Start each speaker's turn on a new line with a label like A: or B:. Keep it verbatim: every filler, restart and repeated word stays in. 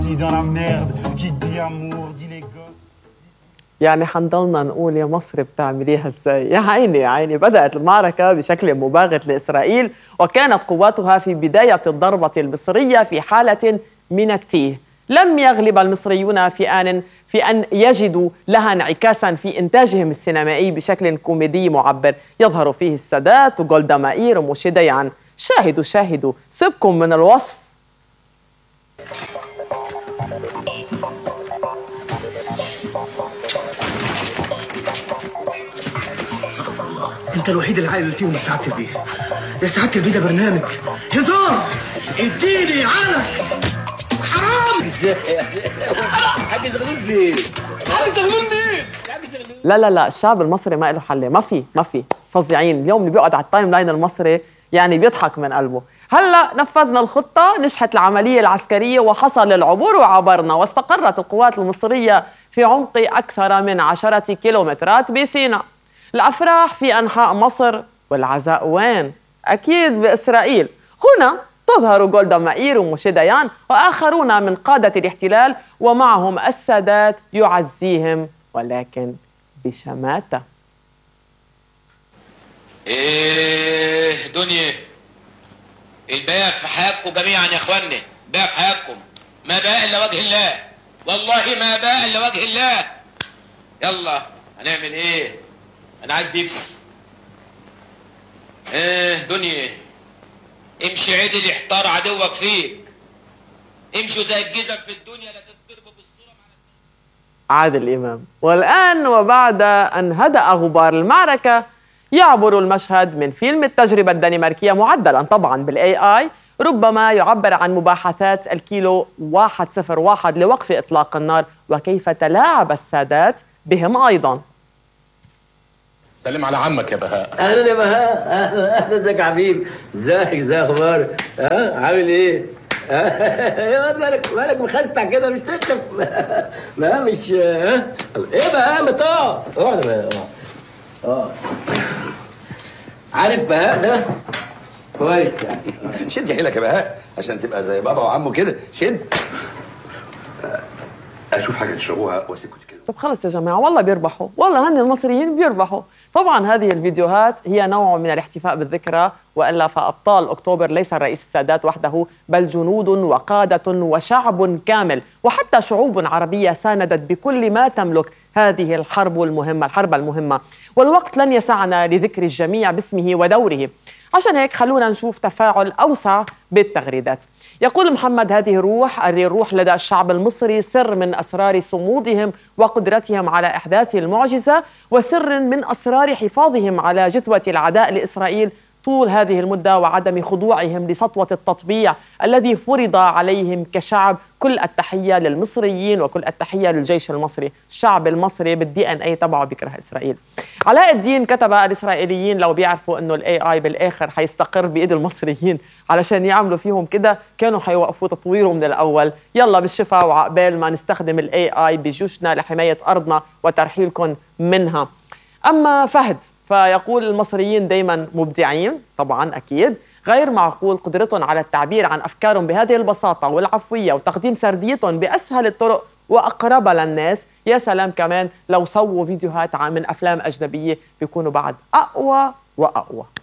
A: يعني حنضلنا نقول يا مصر بتعمليها ازاي؟ يا عيني يا عيني. بدأت المعركة بشكل مباغت لإسرائيل، وكانت قواتها في بداية الضربة المصرية في حالة من التيه. لم يغلب المصريون في آن في أن يجدوا لها انعكاسا في إنتاجهم السينمائي بشكل كوميدي معبر يظهر فيه السادات وجولدا مائير وموشي ديان. شاهدوا شاهدوا، سيبكم من الوصف.
B: استغفر الله، انت الوحيد اللي عاقل فيهم يا سعاده البيه. يا سعاده البيه ده برنامج هزار، اديني على حرام. ازاي حاج زغلول فين؟ حاج زغلول مين؟
A: لا لا لا، الشعب المصري ما له حل، ما في ما في فظيعين. اليوم اللي بيقعد على التايم لاين المصري يعني بيضحك من قلبه. هلا نفذنا الخطه، نجحت العمليه العسكريه وحصل العبور وعبرنا، واستقرت القوات المصريه في عمق اكثر من عشرة كيلومترات بسيناء. الافراح في انحاء مصر والعزاء وين؟ اكيد باسرائيل. هنا تظهر جولدا مائير وموشي ديان واخرون من قاده الاحتلال، ومعهم السادات يعزيهم ولكن بشماته.
C: ايه دنيا، الباقي في حياتكم جميعا يا اخواني، باقي في حياتكم، ما باقي الا وجه الله، والله ما باقي الا وجه الله. يلا هنعمل ايه؟ انا عايز بيبسي. ايه دنيا، امشي عدل يحتار عدوك فيك، امشوا زي الجزم في الدنيا لا تضربوا بالصوره.
A: عادل إمام. والآن وبعد أن هدأ غبار المعركة، يعبر المشهد من فيلم التجربة الدنماركية معدلا طبعا بالاي اي، ربما يعبر عن مباحثات الكيلو واحد صفر واحد لوقف إطلاق النار، وكيف تلاعب السادات بهم أيضا.
D: سلم على عمك يا بهاء.
E: اهلا يا بهاء. اهلا اهلا، ازيك يا حبيبي؟ ازيك؟ ازاي اخبارك؟ ها عامل ايه؟ يا مالك مالك مخستع كده مش تشرب؟ ما مش ها ايه بهاء؟ ما تقعد اقعد يا بهاء. اه عارف بهاء ده كويس يعني.
B: شد حيلك يا بهاء عشان تبقى زي بابا وعمه كده. شد. اشوف حاجه تشربوها واسيبكم كده.
A: طب خلص يا جماعة، والله بيربحوا، والله هن المصريين بيربحوا. طبعا هذه الفيديوهات هي نوع من الاحتفاء بالذكرى، وإلا فأبطال أكتوبر ليس الرئيس السادات وحده، بل جنود وقادة وشعب كامل، وحتى شعوب عربية ساندت بكل ما تملك هذه الحرب المهمة، الحرب المهمة. والوقت لن يسعنا لذكر الجميع باسمه ودوره، عشان هيك خلونا نشوف تفاعل أوسع بالتغريدات. يقول محمد: هذه الروح الروح لدى الشعب المصري سر من أسرار صمودهم وقدرتهم على إحداث المعجزة، وسر من أسرار حفاظهم على جدوى العداء لإسرائيل طول هذه المدة، وعدم خضوعهم لسطوة التطبيع الذي فرض عليهم كشعب. كل التحية للمصريين وكل التحية للجيش المصري. الشعب المصري بالدي ان اي تبعه بيكره إسرائيل. علاء الدين كتب: الإسرائيليين لو بيعرفوا انه الاي اي بالاخر حيستقر بايد المصريين علشان يعملوا فيهم كده، كانوا حيوقفوا تطويره من الاول. يلا بالشفاء، وعقبال ما نستخدم الاي اي بجيوشنا لحماية ارضنا وترحيلكم منها. اما فهد فيقول: المصريين دايما مبدعين، طبعا أكيد، غير معقول قدرتهم على التعبير عن أفكارهم بهذه البساطة والعفوية، وتقديم سرديتهم بأسهل الطرق وأقربها للناس. يا سلام كمان لو سووا فيديوهات من أفلام أجنبية بيكونوا بعد أقوى وأقوى.